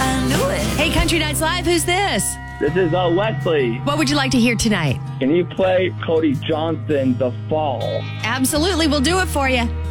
I knew it. Hey, Country Nights Live, who's this? This is Wesley. What would you like to hear tonight? Can you play Cody Johnson, The Fall? Absolutely, we'll do it for you.